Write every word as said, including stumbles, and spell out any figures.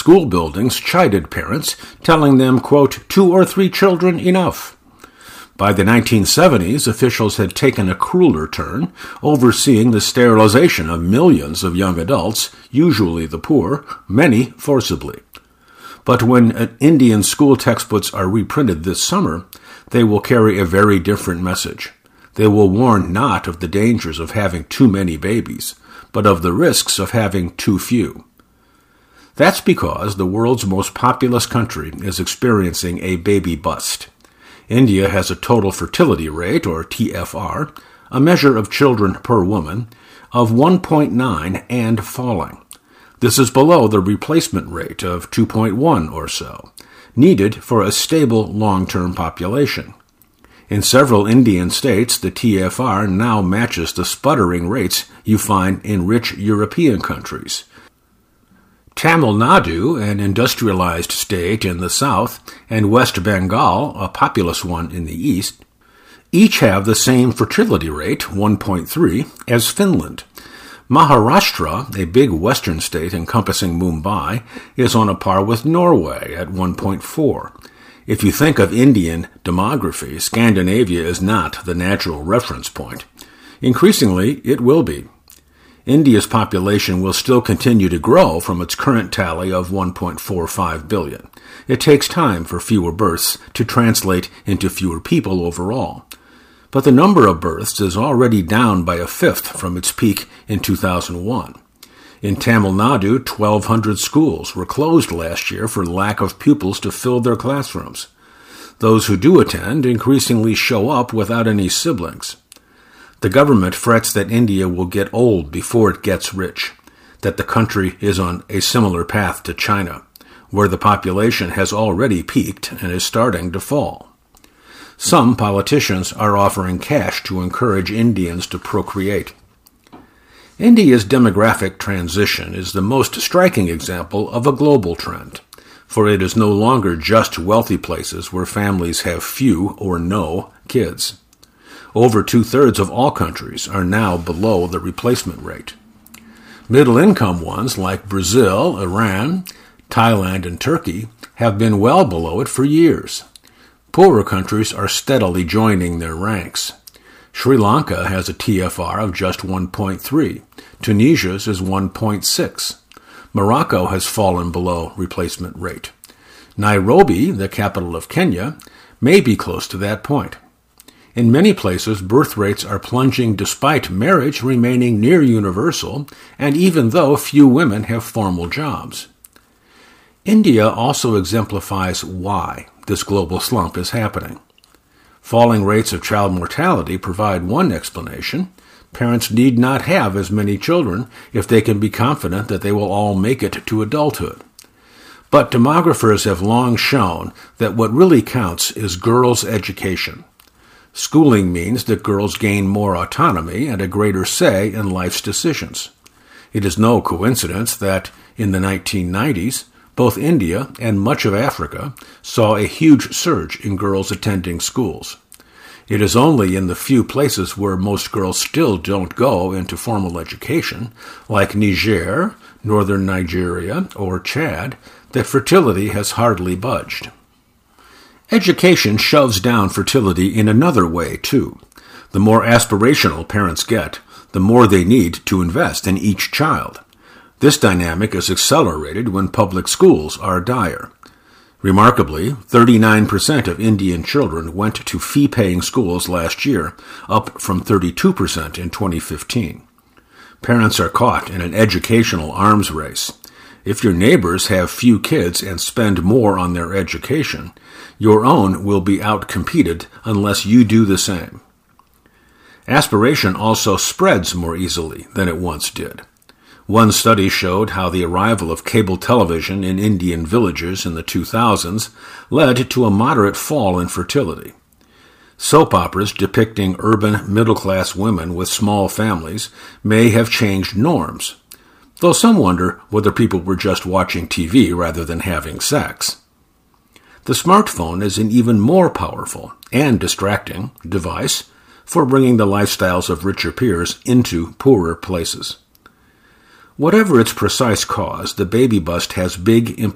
school buildings chided parents, telling them, quote, two or three children enough. By the nineteen seventies, officials had taken a crueler turn, overseeing the sterilization of millions of young adults, usually the poor, many forcibly. But when Indian school textbooks are reprinted this summer, they will carry a very different message. They will warn not of the dangers of having too many babies, but of the risks of having too few. That's because the world's most populous country is experiencing a baby bust. India has a total fertility rate, or T F R, a measure of children per woman, of one point nine and falling. This is below the replacement rate of two point one or so, needed for a stable long-term population. In several Indian states, the T F R now matches the sputtering rates you find in rich European countries. Tamil Nadu, an industrialized state in the south, and West Bengal, a populous one in the east, each have the same fertility rate, one point three, as Finland. Maharashtra, a big western state encompassing Mumbai, is on a par with Norway at one point four. If you think of Indian demography, Scandinavia is not the natural reference point. Increasingly, it will be. India's population will still continue to grow from its current tally of one point four five billion. It takes time for fewer births to translate into fewer people overall. But the number of births is already down by a fifth from its peak in two thousand one. In Tamil Nadu, twelve hundred schools were closed last year for lack of pupils to fill their classrooms. Those who do attend increasingly show up without any siblings. The government frets that India will get old before it gets rich, that the country is on a similar path to China, where the population has already peaked and is starting to fall. Some politicians are offering cash to encourage Indians to procreate. India's demographic transition is the most striking example of a global trend, for it is no longer just wealthy places where families have few or no kids. Over two-thirds of all countries are now below the replacement rate. Middle-income ones like Brazil, Iran, Thailand, and Turkey have been well below it for years. Poorer countries are steadily joining their ranks. Sri Lanka has a T F R of just one point three. Tunisia's is one point six. Morocco has fallen below replacement rate. Nairobi, the capital of Kenya, may be close to that point. In many places, birth rates are plunging despite marriage remaining near universal, and even though few women have formal jobs. India also exemplifies why this global slump is happening. Falling rates of child mortality provide one explanation. Parents need not have as many children if they can be confident that they will all make it to adulthood. But demographers have long shown that what really counts is girls' education. Schooling means that girls gain more autonomy and a greater say in life's decisions. It is no coincidence that, in the nineteen nineties, both India and much of Africa saw a huge surge in girls attending schools. It is only in the few places where most girls still don't go into formal education, like Niger, northern Nigeria, or Chad, that fertility has hardly budged. Education shoves down fertility in another way, too. The more aspirational parents get, the more they need to invest in each child. This dynamic is accelerated when public schools are dire. Remarkably, thirty-nine percent of Indian children went to fee-paying schools last year, up from thirty-two percent in twenty fifteen. Parents are caught in an educational arms race. If your neighbors have few kids and spend more on their education, your own will be outcompeted unless you do the same. Aspiration also spreads more easily than it once did. One study showed how the arrival of cable television in Indian villages in the two thousands led to a moderate fall in fertility. Soap operas depicting urban middle-class women with small families may have changed norms, though some wonder whether people were just watching T V rather than having sex. The smartphone is an even more powerful and distracting device for bringing the lifestyles of richer peers into poorer places. Whatever its precise cause, the baby bust has big implications